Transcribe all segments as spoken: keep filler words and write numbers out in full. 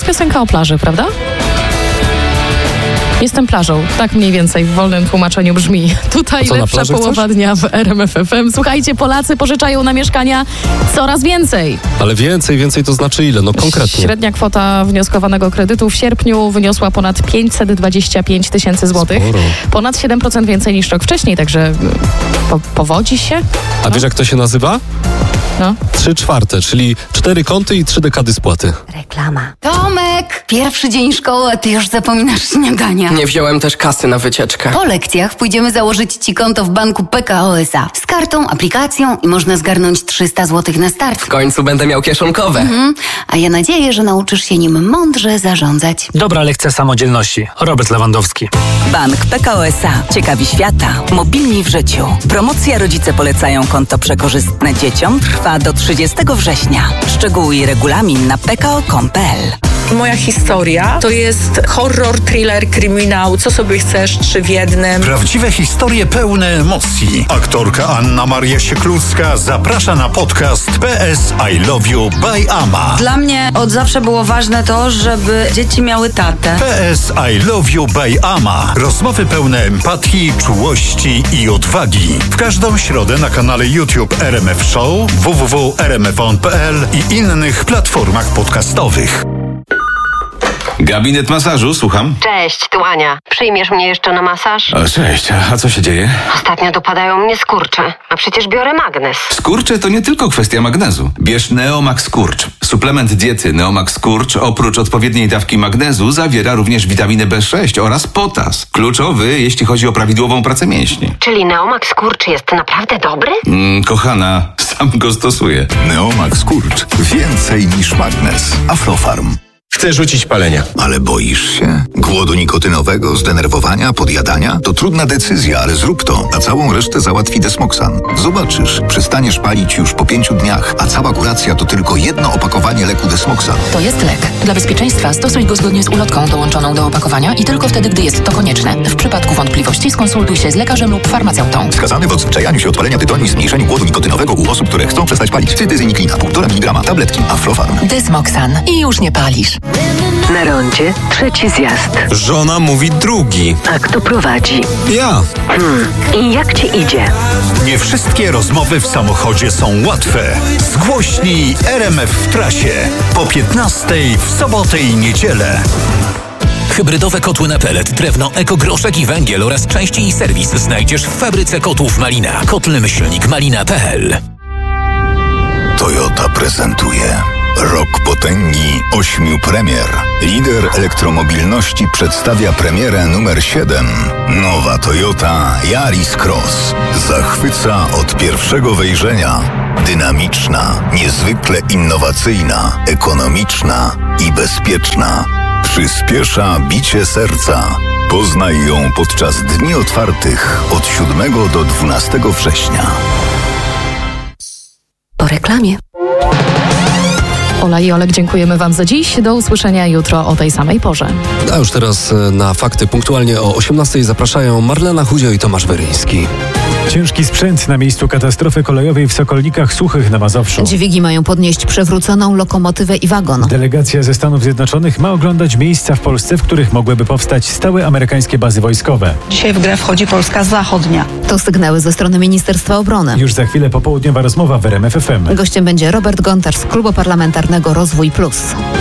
jest piosenka o plaży, prawda? Jestem plażą. Tak mniej więcej w wolnym tłumaczeniu brzmi. Tutaj co, lepsza połowa chcesz? dnia w R M F F M. Słuchajcie, Polacy pożyczają na mieszkania coraz więcej. Ale więcej, więcej to znaczy ile? No konkretnie. Średnia kwota wnioskowanego kredytu w sierpniu wyniosła ponad pięćset dwadzieścia pięć tysięcy złotych. Sporo. Ponad siedem procent więcej niż rok wcześniej, także po, powodzi się. A wiesz jak to się nazywa? No. Trzy czwarte, czyli cztery kąty i trzy dekady spłaty. Reklama. Tomek! Pierwszy dzień szkoły, a ty już zapominasz śniadania. Nie wziąłem też kasy na wycieczkę. Po lekcjach pójdziemy założyć ci konto w banku P K O S A. Z kartą, aplikacją i można zgarnąć trzysta złotych na start. W końcu będę miał kieszonkowe. Mhm. A ja nadzieję, że nauczysz się nim mądrze zarządzać. Dobra lekcja samodzielności. Robert Lewandowski. Bank P K O S A. Ciekawi świata. Mobilni w życiu. Promocja Rodzice polecają konto przekorzystne dzieciom trwa do trzydziestego września. Szczegóły i regulamin na p k o kropka com kropka p l. Moja historia to jest horror, thriller, kryminał, co sobie chcesz, trzy w jednym. Prawdziwe historie pełne emocji. Aktorka Anna Maria Sieklucka zaprasza na podcast P S I Love You by Ama. Dla mnie od zawsze było ważne to, żeby dzieci miały tatę. P S I Love You by Ama. Rozmowy pełne empatii, czułości i odwagi. W każdą środę na kanale YouTube R M F Show, w w w kropka r m f on kropka p l i innych platformach podcastowych. Gabinet masażu, słucham. Cześć, tu Ania. Przyjmiesz mnie jeszcze na masaż? O, cześć, a co się dzieje? Ostatnio dopadają mnie skurcze, a przecież biorę magnes. Skurcze to nie tylko kwestia magnezu. Bierz Neomax Skurcz. Suplement diety Neomax Skurcz oprócz odpowiedniej dawki magnezu zawiera również witaminę B sześć oraz potas. Kluczowy, jeśli chodzi o prawidłową pracę mięśni. Czyli Neomax Skurcz jest naprawdę dobry? Mm, kochana, sam go stosuję. Neomax Skurcz. Więcej niż magnes. Aflofarm. Chcę rzucić palenia. Ale boisz się? Głodu nikotynowego, zdenerwowania, podjadania? To trudna decyzja, ale zrób to, a całą resztę załatwi Desmoxan. Zobaczysz, przestaniesz palić już po pięciu dniach, a cała kuracja to tylko jedno opakowanie leku Desmoxan. To jest lek. Dla bezpieczeństwa stosuj go zgodnie z ulotką dołączoną do opakowania i tylko wtedy, gdy jest to konieczne. W przypadku wątpliwości skonsultuj się z lekarzem lub farmaceutą. Wskazany w odzwyczajaniu się od palenia tytoniu i zmniejszeniu głodu nikotynowego u osób, które chcą przestać palić. Cytyzyniklina, półtora miligrama, tabletki, Aflofarm. Desmoxan. I już nie palisz. Na rondzie trzeci zjazd. Żona mówi drugi. A kto prowadzi? Ja. Hmm. I jak ci idzie? Nie wszystkie rozmowy w samochodzie są łatwe. Zgłośnij R M F w trasie. Po piętnastej w sobotę i niedzielę. Hybrydowe kotły na pelet, drewno, ekogroszek i węgiel oraz części i serwis znajdziesz w fabryce kotłów Malina. Kotly myślnik malina kropka p l. Toyota prezentuje Rok potęgi ośmiu premier. Lider elektromobilności przedstawia premierę numer siedem. Nowa Toyota Yaris Cross. Zachwyca od pierwszego wejrzenia. Dynamiczna, niezwykle innowacyjna, ekonomiczna i bezpieczna. Przyspiesza bicie serca. Poznaj ją podczas dni otwartych od siódmego do dwunastego września. Po reklamie. Ola i Olek, dziękujemy Wam za dziś. Do usłyszenia jutro o tej samej porze. A już teraz na fakty punktualnie o osiemnastej zapraszają Marlena Chudzio i Tomasz Wyryński. Ciężki sprzęt na miejscu katastrofy kolejowej w Sokolnikach Suchych na Mazowszu. Dźwigi mają podnieść przewróconą lokomotywę i wagon. Delegacja ze Stanów Zjednoczonych ma oglądać miejsca w Polsce, w których mogłyby powstać stałe amerykańskie bazy wojskowe. Dzisiaj w grę wchodzi Polska Zachodnia. To sygnały ze strony Ministerstwa Obrony. Już za chwilę popołudniowa rozmowa w R M F F M. Gościem będzie Robert Gontarz z Klubu Parlamentarnego Rozwój Plus.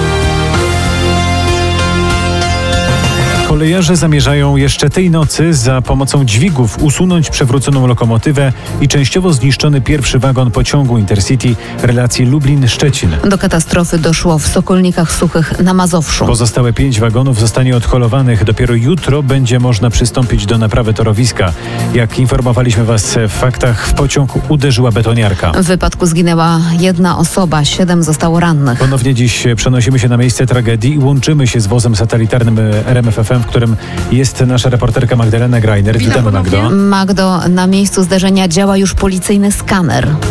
Kolejarze zamierzają jeszcze tej nocy za pomocą dźwigów usunąć przewróconą lokomotywę i częściowo zniszczony pierwszy wagon pociągu Intercity relacji Lublin-Szczecin. Do katastrofy doszło w Sokolnikach Suchych na Mazowszu. Pozostałe pięć wagonów zostanie odholowanych. Dopiero jutro będzie można przystąpić do naprawy torowiska. Jak informowaliśmy Was w faktach, w pociąg uderzyła betoniarka. W wypadku zginęła jedna osoba, siedem zostało rannych. Ponownie dziś przenosimy się na miejsce tragedii i łączymy się z wozem satelitarnym R M F F M, w którym jest nasza reporterka Magdalena Greiner. Witamy, Magdo. Magdo, na miejscu zdarzenia działa już policyjny skaner.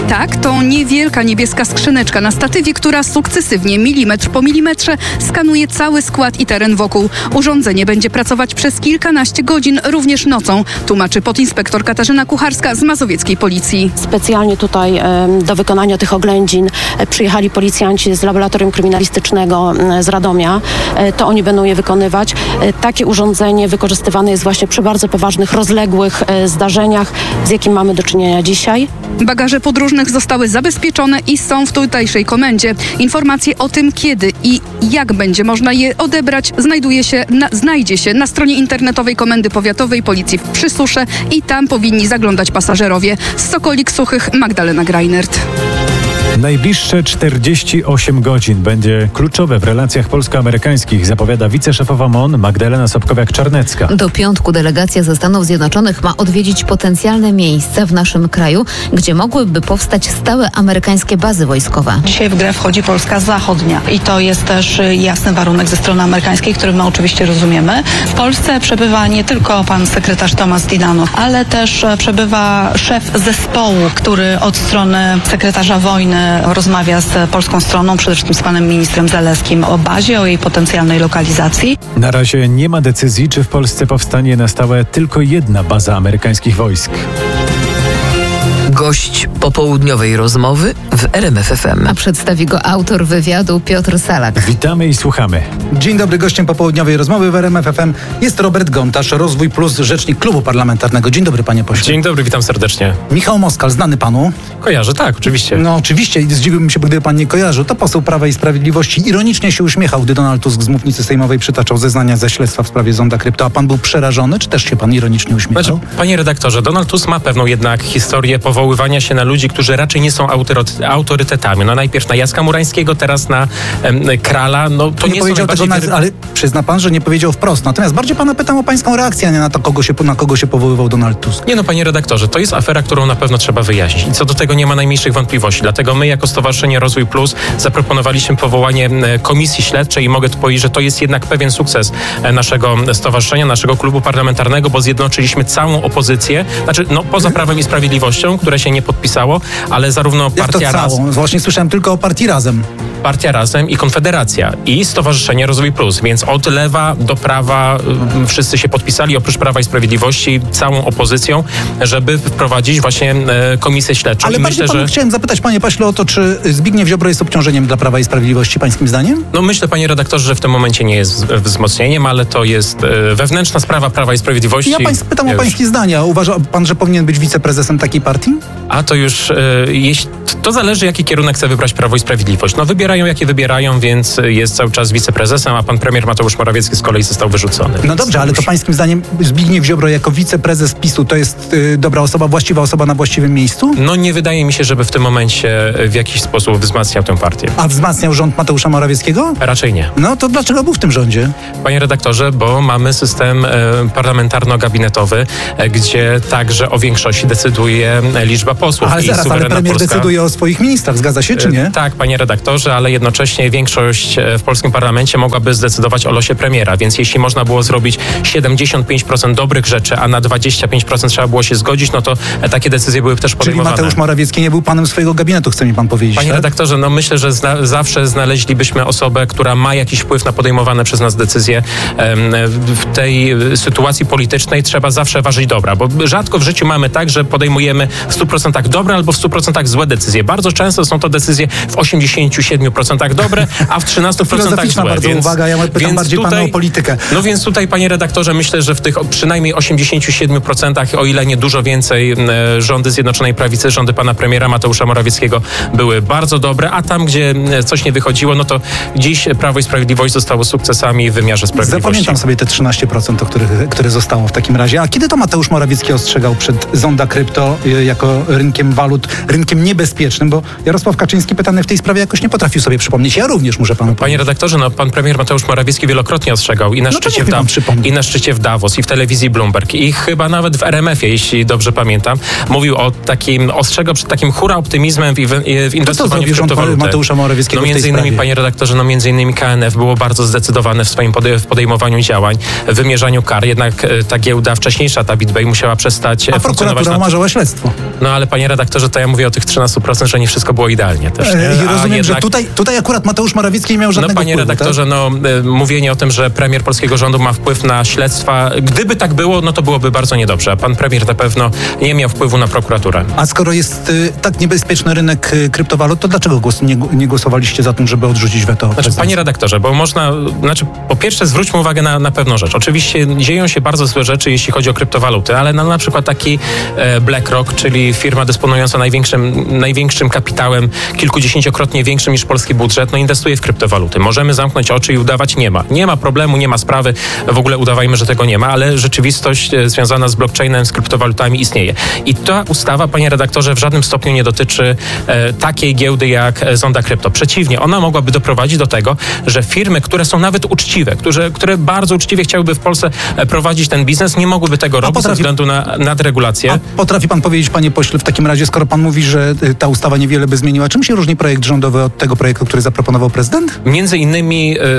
Tak, to niewielka niebieska skrzyneczka na statywie, która sukcesywnie, milimetr po milimetrze, skanuje cały skład i teren wokół. Urządzenie będzie pracować przez kilkanaście godzin, również nocą, tłumaczy podinspektor Katarzyna Kucharska z mazowieckiej policji. Specjalnie tutaj e, do wykonania tych oględzin e, przyjechali policjanci z laboratorium kryminalistycznego e, z Radomia. E, to oni będą je wykonywać. E, takie urządzenie wykorzystywane jest właśnie przy bardzo poważnych, rozległych e, zdarzeniach, z jakim mamy do czynienia dzisiaj. Bagaże podróżnych zostały zabezpieczone i są w tutejszej komendzie. Informacje o tym, kiedy i jak będzie można je odebrać, znajduje się na, znajdzie się na stronie internetowej Komendy Powiatowej Policji w Przysusze i tam powinni zaglądać pasażerowie. Z Sokolik Suchych, Magdalena Greinert. Najbliższe czterdzieści osiem godzin będzie kluczowe w relacjach polsko-amerykańskich, zapowiada wiceszefowa M O N Magdalena Sobkowiak-Czarnecka. Do piątku delegacja ze Stanów Zjednoczonych ma odwiedzić potencjalne miejsca w naszym kraju, gdzie mogłyby powstać stałe amerykańskie bazy wojskowe. Dzisiaj w grę wchodzi Polska Zachodnia i to jest też jasny warunek ze strony amerykańskiej, który my oczywiście rozumiemy. W Polsce przebywa nie tylko pan sekretarz Tomasz Dillano, ale też przebywa szef zespołu, który od strony sekretarza wojny rozmawia z polską stroną, przede wszystkim z panem ministrem Zalewskim o bazie, o jej potencjalnej lokalizacji. Na razie nie ma decyzji, czy w Polsce powstanie na stałe tylko jedna baza amerykańskich wojsk. Gość popołudniowej rozmowy w R M F F M. A przedstawi go autor wywiadu Piotr Salak. Witamy i słuchamy. Dzień dobry, gościem popołudniowej rozmowy w R M F F M jest Robert Gontarz, Rozwój Plus, rzecznik Klubu Parlamentarnego. Dzień dobry, panie pośle. Dzień dobry, witam serdecznie. Michał Moskal, znany panu? Kojarzę, tak, oczywiście. No oczywiście, zdziwiłbym się, gdyby pan nie kojarzył. To poseł Prawa i Sprawiedliwości. Ironicznie się uśmiechał, gdy Donald Tusk z mównicy sejmowej przytaczał zeznania ze śledztwa w sprawie zonda krypto. A pan był przerażony, czy też się pan ironicznie uśmiechał? Znaczy, panie redaktorze, Donald Tusk ma pewną jednak historię powoływania się na ludzi, którzy raczej nie są autorytetami. No najpierw na Jacka Murańskiego, teraz na em, Krala. No to nie, nie powiedział są tego, najbardziej... na, ale przyzna pan, że nie powiedział wprost. Natomiast bardziej pana pytam o pańską reakcję, a nie na to, kogo się, na kogo się powoływał Donald Tusk. Nie no, panie redaktorze, to jest afera, którą na pewno trzeba wyjaśnić. I co do tego nie ma najmniejszych wątpliwości. Dlatego my jako Stowarzyszenie Rozwój Plus zaproponowaliśmy powołanie komisji śledczej i mogę tu powiedzieć, że to jest jednak pewien sukces naszego stowarzyszenia, naszego klubu parlamentarnego, bo zjednoczyliśmy całą opozycję, znaczy no poza Prawem i Sprawiedliwością, które się nie podpisało, ale zarówno partia Razem. Właśnie słyszałem tylko o partii Razem. Partia Razem i Konfederacja i Stowarzyszenie Rozwój Plus, więc od lewa do prawa y, wszyscy się podpisali, oprócz Prawa i Sprawiedliwości, całą opozycją, żeby wprowadzić właśnie y, komisję śledczą. Ale I bardziej myślę, panu że... chciałem zapytać, panie pośle, o to, czy Zbigniew Ziobro jest obciążeniem dla Prawa i Sprawiedliwości, pańskim zdaniem? No myślę, panie redaktorze, że w tym momencie nie jest wzmocnieniem, ale to jest y, wewnętrzna sprawa Prawa i Sprawiedliwości. Ja pań, pytam ja o pańskie już... zdania. Uważa pan, że powinien być wiceprezesem takiej partii? A to już, y, jeśli, to zależy, jaki kierunek chce wybrać Prawo i Sprawiedliwość. No wybierają, jakie wybierają, więc jest cały czas wiceprezesem, a pan premier Mateusz Morawiecki z kolei został wyrzucony. No dobrze, ale to pańskim zdaniem Zbigniew Ziobro jako wiceprezes PiSu to jest y, dobra osoba, właściwa osoba na właściwym miejscu? No nie wydaje mi się, żeby w tym momencie w jakiś sposób wzmacniał tę partię. A wzmacniał rząd Mateusza Morawieckiego? Raczej nie. No to dlaczego był w tym rządzie? Panie redaktorze, bo mamy system e, parlamentarno-gabinetowy, e, gdzie także o większości decyduje liczba posłów. Ale i zaraz, ale premier Polska... decyduje o swoich ministrach, zgadza się, czy nie? E, tak, panie redaktorze, ale jednocześnie większość w polskim parlamencie mogłaby zdecydować o losie premiera, więc jeśli można było zrobić siedemdziesiąt pięć procent dobrych rzeczy, a na dwadzieścia pięć procent trzeba było się zgodzić, no to takie decyzje były też podejmowane. Czyli Mateusz Morawiecki nie był panem swojego gabinetu, chce mi pan powiedzieć, Panie tak? redaktorze, no myślę, że zna- zawsze znaleźlibyśmy osobę, która ma jakiś wpływ na podejmowane przez nas decyzje. W tej sytuacji politycznej trzeba zawsze ważyć dobra, bo rzadko w życiu mamy tak, że podejmujemy w stu procentach dobre albo w stu procentach złe decyzje. Bardzo często są to decyzje w osiemdziesięciu siedmiu procentach dobre, a w trzynastu procentach złe. Bardzo więc, uwaga, ja pytam bardziej tutaj, pana o politykę. No więc tutaj, panie redaktorze, myślę, że w tych przynajmniej osiemdziesięciu siedmiu procentach, o ile nie dużo więcej, rządy Zjednoczonej Prawicy, rządy pana premiera Mateusza Morawieckiego były bardzo dobre, a tam, gdzie coś nie wychodziło, no to dziś Prawo i Sprawiedliwość zostało sukcesami w wymiarze sprawiedliwości. Zapamiętam sobie te trzynaście procent, o których, które zostało w takim razie. A kiedy to Mateusz Morawiecki ostrzegał przed zonda krypto jako rynkiem walut, rynkiem niebezpiecznym? Bo Jarosław Kaczyński pytany w tej sprawie jakoś nie potrafił musi sobie przypomnieć. Ja również muszę panu Panie powiedzieć. redaktorze, no pan premier Mateusz Morawiecki wielokrotnie ostrzegał i na, No to szczycie, niech w mi pan da- przypomni. i na szczycie w Davos, i w telewizji Bloomberg, i chyba nawet w R M F ie, jeśli dobrze pamiętam, mówił o takim, ostrzegał przed takim hura optymizmem w, w inwestowaniu zrobił w rząd kryptowaluty. Mateusza Morawieckiego No w tej między innymi, sprawie? panie redaktorze, no między innymi K N F było bardzo zdecydowane w swoim pode- w podejmowaniu działań, w wymierzaniu kar, jednak e, ta giełda wcześniejsza, ta BitBay, musiała przestać e, A funkcjonować. prokuratura na- umarzała śledztwo. No ale panie redaktorze, to ja mówię o tych trzynastu procent, że nie wszystko było idealnie też. nie? E, I A rozumiem, że jednak- tutaj, tutaj akurat Mateusz Morawiecki nie miał żadnego No panie wpływu, redaktorze, tak? no y, mówienie o tym, że premier polskiego rządu ma wpływ na śledztwa, gdyby tak było, no to byłoby bardzo niedobrze. Pan premier na pewno nie miał wpływu na prokuraturę. A skoro jest y, tak niebezpieczny rynek y, kryptowalut, to dlaczego głos, nie, nie głosowaliście za tym, żeby odrzucić weto? Znaczy, panie redaktorze, bo można, znaczy po pierwsze zwróćmy uwagę na, na pewną rzecz. Oczywiście dzieją się bardzo złe rzeczy, jeśli chodzi o kryptowaluty, ale no, na przykład taki e, BlackRock, czyli firma dysponująca największym, największym kapitałem, kilkudziesięciokrotnie większym niż polski budżet, no inwestuje w kryptowaluty. Możemy zamknąć oczy i udawać nie ma. Nie ma problemu, nie ma sprawy, w ogóle udawajmy, że tego nie ma, ale rzeczywistość e, związana z blockchainem, z kryptowalutami istnieje. I ta ustawa, panie redaktorze, w żadnym stopniu nie dotyczy e, takiej giełdy jak e, Zonda Krypto. Przeciwnie, ona mogłaby doprowadzić do tego, że firmy, które są nawet uczciwe, które, które bardzo uczciwie chciałyby w Polsce e, prowadzić ten biznes, nie mogłyby tego robić potrafi- ze względu na nadregulację. A potrafi pan powiedzieć, panie pośle, w takim razie, skoro pan mówi, że y, ta ustawa niewiele by zmieniła, czym się różni projekt rządowy od tego projektu, który zaproponował prezydent? Między innymi y,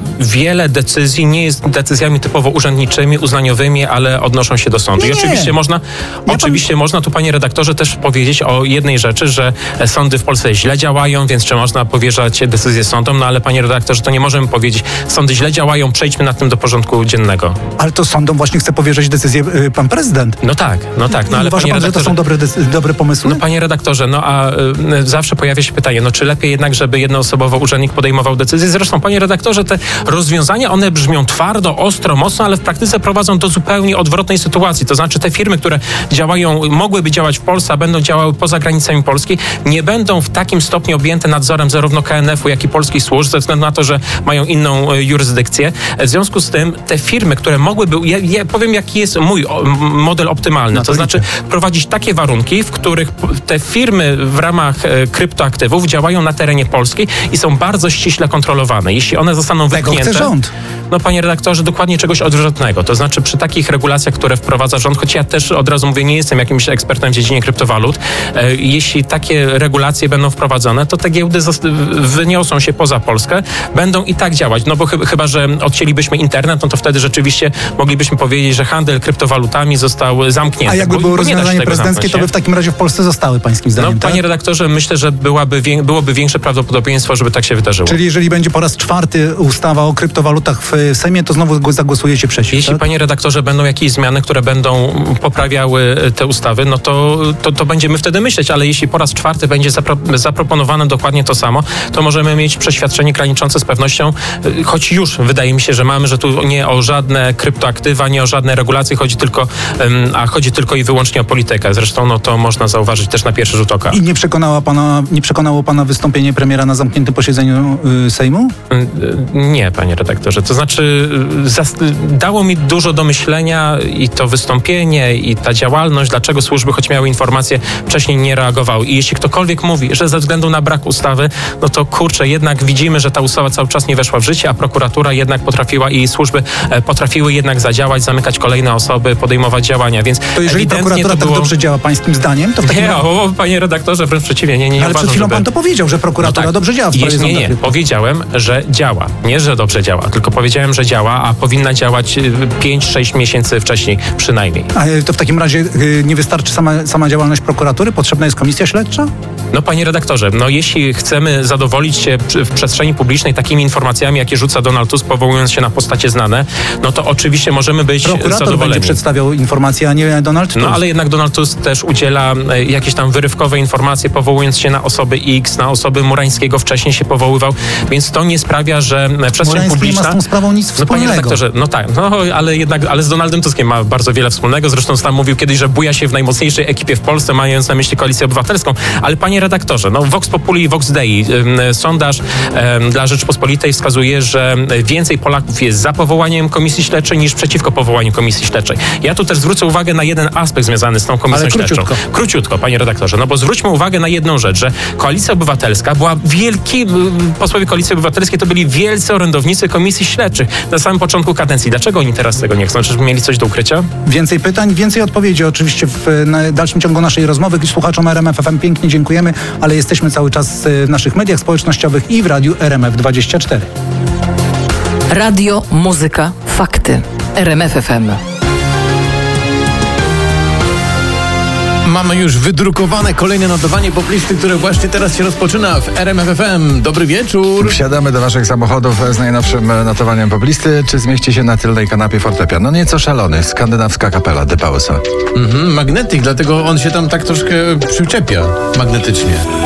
wiele decyzji nie jest decyzjami typowo urzędniczymi, uznaniowymi, ale odnoszą się do sądu. Nie, I nie. oczywiście można, oczywiście można tu, panie redaktorze, też powiedzieć o jednej rzeczy, że sądy w Polsce źle działają, więc czy można powierzać decyzje sądom, no ale panie redaktorze, to nie możemy powiedzieć, sądy źle działają, przejdźmy nad tym do porządku dziennego. Ale to sądom właśnie chce powierzyć decyzję y, pan prezydent. No tak, no tak, no ale Uważa panie pan, że to redaktorze... są dobre, decy- dobre pomysły? No panie redaktorze, no a y, zawsze pojawia się pytanie, no czy lepiej jednak, żeby jednoosobowo urzędnik podejmował decyzje? Zresztą, panie redaktorze, te rozwiązania, one brzmią twardo, ostro, mocno, ale w praktyce prowadzą do zupełnie odwrotnej sytuacji. To znaczy te firmy, które działają, mogłyby działać w Polsce, a będą działały poza granicami Polski, nie będą w takim stopniu objęte nadzorem zarówno K N F u, jak i polskich służb, ze względu na to, że mają inną y, jurysdykcję. W związku z tym te firmy, które mogłyby, ja, ja powiem, jaki jest mój o, m- model optymalny, No to, to znaczy prowadzić takie warunki, w których p- te firmy w ramach e, kryptoaktywów działają na terenie Polski i są bardzo ściśle kontrolowane. Jeśli one zostaną Tego wypchnięte... chce rząd. No panie redaktorze, dokładnie czegoś odwrotnego. To znaczy przy takich regulacjach, które wprowadza rząd, choć ja też od razu mówię, nie jestem jakimś ekspertem w dziedzinie kryptowalut, e, jeśli takie regulacje będą wprowadzone, to te giełdy zos- wyniosą się poza Polskę, będą i tak działać. No bo chy- chyba, że odcięlibyśmy internet, no to wtedy rzeczywiście moglibyśmy powiedzieć, że handel kryptowalutami został zamknięty. A jakby Bo- było bo nie da się rozwiązanie tego prezydenckie, zamknąć, to nie? by w takim razie w Polsce zostały, pańskim No, zdaniem, tak? panie redaktorze, myślę, że byłaby, wię- byłoby większe prawdopodobieństwo, żeby tak się wydarzyło. Czyli jeżeli będzie po raz czwarty ustawa o kryptowalutach w Sejmie, to znowu go- zagłosujecie przeciw, Jeśli, tak? panie redaktorze, będą jakieś zmiany, które będą poprawiały te ustawy, no to, to, to będziemy wtedy myśleć, ale jeśli po raz czwarty będzie zapro- zaproponowane dokładnie to samo, to możemy mieć przeświadczenie graniczące z pewnością, y, choć już wydaje mi się, że mamy, że tu nie o żadne kryptoaktywa, nie o żadne regulacje, chodzi tylko, ym, a chodzi tylko i wyłącznie o politykę. Zresztą no to można zauważyć też na pierwszy rzut oka. I nie przekonała pana, nie przekonało pana wystąpienie premiera na zamkniętym posiedzeniu y, Sejmu? Nie, panie redaktorze. To znaczy zas- dało mi dużo do myślenia i to wystąpienie, i ta działalność, dlaczego służby, choć miały informacje, wcześniej nie reagowały. I jeśli ktokolwiek mówi, że ze względu na brak ustawy, no to kurczę, jednak widzimy, że ta ustawa cały czas nie weszła w życie, a prokuratura jednak potrafiła i jej służby e, potrafiły jednak zadziałać, zamykać kolejne osoby, podejmować działania, więc To jeżeli ewidentnie prokuratura to tak było... dobrze działa pańskim zdaniem, to w takim Nie, razie... o, panie redaktorze, wręcz przeciwnie, nie, nie, nie Ale przed uważam, chwilą żeby... pan to powiedział, że prokuratura No tak. dobrze działa w sprawie Jest, nie, Zonda nie. Krypto. Powiedziałem, że działa. Nie, że dobrze działa, tylko powiedziałem, że działa, a powinna działać pięć sześć miesięcy wcześniej przynajmniej. A y, to w takim razie y, nie wystarczy sama, sama działalność prokuratury? Potrzebna jest komisja śledcza? No panie redaktorze, no jeśli chcemy zadowolić się przy- w przestrzeni publicznej takimi informacjami, jakie rzuca Donald Tusk, powołując się na postacie znane, no to oczywiście możemy być Prokurator zadowoleni. będzie przedstawiał informacje, a nie Donald Tusk. No ale jednak Donald Tusk też udziela e, jakieś tam wyrywkowe informacje, powołując się na osoby X, na osoby Murańskiego, wcześniej się powoływał, więc to nie sprawia, że e, przestrzeń Murański nie ma publiczna... z tą sprawą ustawą nic No wspólnego. panie redaktorze, no tak, no ale jednak, ale z Donaldem Tuskiem ma bardzo wiele wspólnego. Zresztą sam mówił kiedyś, że buja się w najmocniejszej ekipie w Polsce, mając na myśli Koalicję Obywatelską. Ale panie redaktorze, no Vox Populi i Vox Dei, ym, sondaż ym, dla Rzeczypospolitej wskazuje, że więcej Polaków jest za powołaniem komisji śledczej niż przeciwko powołaniu komisji śledczej. Ja tu też zwrócę uwagę na jeden aspekt związany z tą komisją Ale śledczą. króciutko. Króciutko, panie redaktorze, no bo zwróćmy uwagę na jedną rzecz, że Koalicja Obywatelska była wielki, posłowie Koalicji Obywatelskiej to byli wielcy orędownicy komisji śledczych na samym początku kadencji. Dlaczego oni teraz tego nie chcą? Czyżby mieli coś do ukrycia? Więcej pytań, więcej odpowiedzi oczywiście w na dalszym ciągu naszej rozmowy. Słuchaczom R M F F M pięknie dziękujemy, ale jesteśmy cały czas w naszych mediach społecznościowych i w radiu R M F dwadzieścia cztery. Radio, muzyka, fakty. R M F F M. Mamy już wydrukowane kolejne notowanie poplisty, które właśnie teraz się rozpoczyna w R M F F M. Dobry wieczór. Wsiadamy do waszych samochodów z najnowszym notowaniem poplisty. Czy zmieści się na tylnej kanapie fortepian? No nieco szalony. Skandynawska kapela The Pausa. Mhm, magnetyk, dlatego on się tam tak troszkę przyczepia magnetycznie.